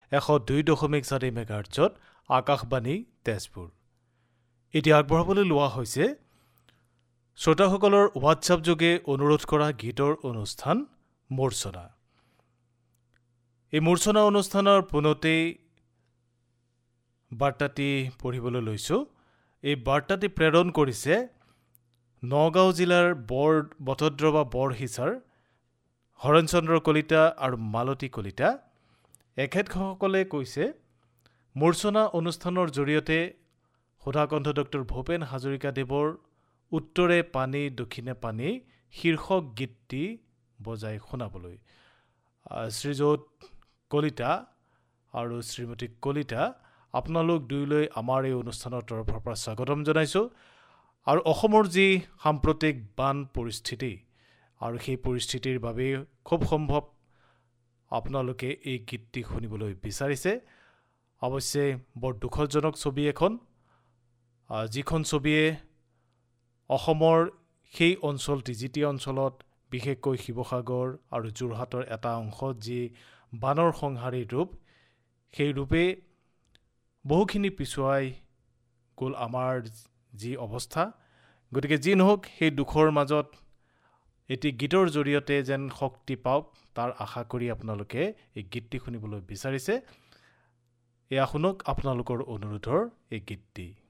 102.4 মেগাহাৰ্টজত আকাশবাণী তেজপুৰ। এতিয়া আগবঢ়াবলৈ লোৱা হৈছে শ্ৰোতাসকলৰ হোৱাটছআপ যোগে অনুৰোধ কৰা গীতৰ অনুষ্ঠান মূৰ্ছনা। এই মূৰ্ছনা অনুষ্ঠানৰ পোনতেই বাৰ্তাটি পঢ়িবলৈ লৈছোঁ। এই বাৰ্তাটি প্ৰেৰণ কৰিছে নগাঁও জিলাৰ বটদ্ৰৱা বৰহিচাৰ হৰণচন্দ্ৰ কলিতা আৰু মালতী কলিতা। এখেতসকলে কৈছে, মূৰ্ছনা অনুষ্ঠানৰ জৰিয়তে সুধাকণ্ঠ ডক্টৰ ভূপেন হাজৰিকাদেৱৰ উত্তৰে পানী দক্ষিণে পানী শীৰ্ষক গীতটি বজাই শুনাবলৈ। শ্ৰীযুত কলিতা আৰু শ্ৰীমতী কলিতা, আপোনালোক দুয়োলৈ আমাৰ এই অনুষ্ঠানৰ তৰফৰ পৰা স্বাগতম জনাইছোঁ। আৰু অসমৰ যি সাম্প্ৰতিক বান পৰিস্থিতি আৰু সেই পৰিস্থিতিৰ বাবেই খুব সম্ভৱ আপোনালোকে এই গীতটি শুনিবলৈ বিচাৰিছে। অৱশ্যে বৰ দুখজনক ছবি এখন, যিখন ছবিয়ে অসমৰ সেই অঞ্চলটি, যিটি অঞ্চলত বিশেষকৈ শিৱসাগৰ আৰু যোৰহাটৰ এটা অংশত যি বানৰ সংহাৰী ৰূপ, সেই ৰূপে বহুখিনি পিছুৱাই গ'ল আমাৰ যি অৱস্থা। গতিকে যি নহওক, সেই দুখৰ মাজত এটি গীতৰ জৰিয়তে যেন শক্তি পাওক তাৰ আশা কৰি আপোনালোকে এই গীতটি শুনিবলৈ বিচাৰিছে। এয়া শুনক আপোনালোকৰ অনুৰোধৰ এই গীতটি।